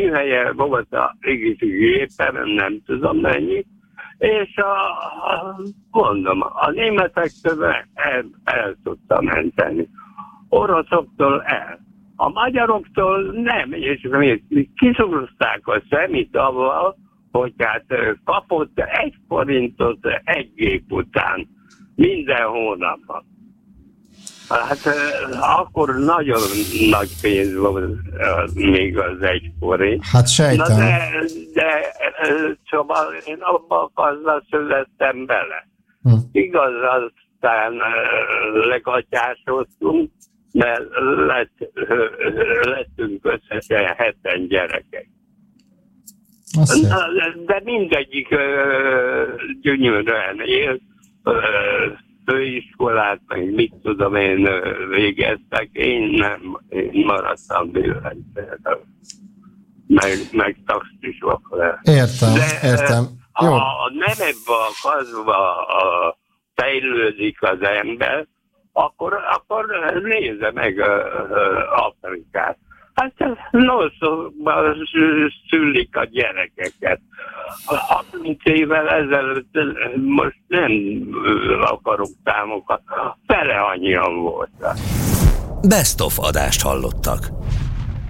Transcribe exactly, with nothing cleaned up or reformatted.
műhelye volt a gépen, nem tudom mennyi, és a, a, mondom, a németektől el, el tudta menteni. Oroszoktól el. A magyaroktól nem, és kiszúrozták a szemét avval, hogy hát kapott egy forintot egy gép után minden hónapban. Hát akkor nagyon nagy pénz volt még az egy forint. Hát sejtem. Na de, de szóval én abban azzal születtem bele. Hm. Igaz, aztán legatyásoztunk, mert lett, lettünk összesen heten gyerekek. Na, de mindegyik gyönyörűen él, főiskolát, meg mit tudom én végeztek, én nem, én maradtam billentyűző, meg, meg taxisok. Értem, de, értem. Jó. Ha nem ebbe a kazba a, fejlődik az ember, akkor, akkor nézze meg Afrikát. Hát noszokban szülik a gyerekeket. harminc évvel ezelőtt most nem akarok támokat, fele annyian voltak. Best of adást hallottak.